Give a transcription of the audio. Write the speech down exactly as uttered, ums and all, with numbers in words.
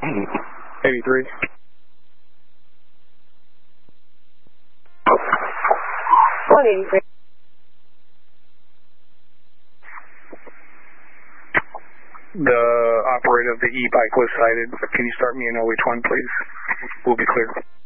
eighty-three. one eighty-three. The operator of the e-bike was cited. Can you start me in O H one, please? We'll be clear.